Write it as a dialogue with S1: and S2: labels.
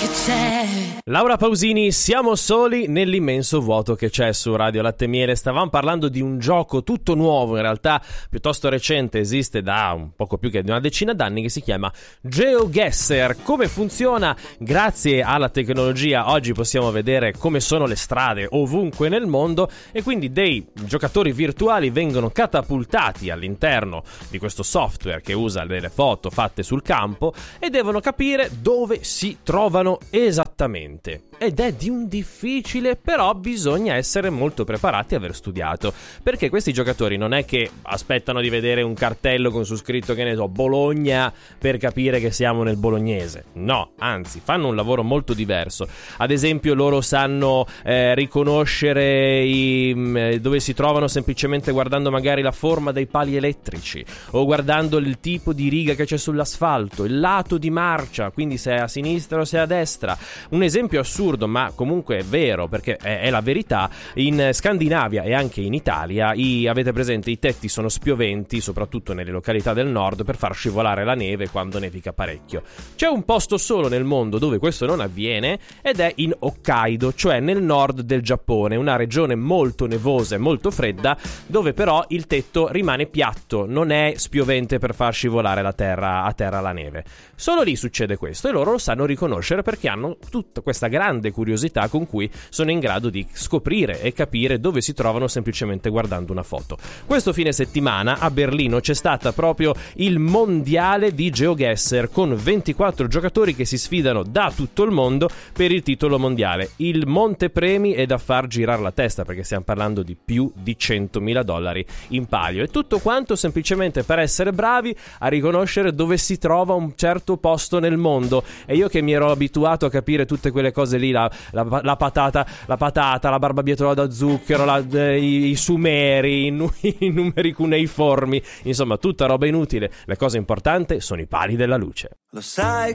S1: che c'è.
S2: Laura Pausini, siamo soli nell'immenso vuoto che c'è su Radio Latte e Miele. Stavamo parlando di un gioco tutto nuovo, in realtà piuttosto recente, esiste da un poco più che di una decina d'anni, che si chiama GeoGuessr. Come funziona? Grazie alla tecnologia oggi possiamo vedere come sono le strade ovunque nel mondo, e quindi dei giocatori virtuali vengono catapultati all'interno di questo software che usa delle foto fatte sul campo e devono capire dove si trovano esattamente. Ed è di un difficile, però bisogna essere molto preparati e aver studiato, perché questi giocatori non è che aspettano di vedere un cartello con su scritto, che ne so, Bologna, per capire che siamo nel bolognese. No, anzi, fanno un lavoro molto diverso. Ad esempio, loro sanno riconoscere dove si trovano semplicemente guardando magari la forma dei pali elettrici, o guardando il tipo di riga che c'è sull'asfalto, il lato di marcia, quindi se è a sinistra o se è a destra. Un esempio assurdo, ma comunque è vero, perché è la verità: in Scandinavia e anche in Italia avete presente, i tetti sono spioventi, soprattutto nelle località del nord, per far scivolare la neve quando nevica parecchio. C'è un posto solo nel mondo dove questo non avviene, ed è in Hokkaido, cioè nel nord del Giappone, una regione molto nevosa e molto fredda, dove però il tetto rimane piatto, non è spiovente per far scivolare a terra la neve. Solo lì succede questo, e loro lo sanno riconoscere perché hanno tutta questa grande curiosità con cui sono in grado di scoprire e capire dove si trovano semplicemente guardando una foto. Questo fine settimana a Berlino c'è stata proprio il mondiale di GeoGuessr, con 24 giocatori che si sfidano da tutto il mondo per il titolo mondiale. Il montepremi è da far girare la testa, perché stiamo parlando di più di $100.000 in palio, e tutto quanto semplicemente per essere bravi a riconoscere dove si trova un certo posto nel mondo. E io che mi ero abituato a capire tutte quelle cose lì, la patata, la barbabietola da zucchero, i sumeri, i numeri cuneiformi, insomma tutta roba inutile. La cosa importante sono i pali della luce.
S3: Lo sai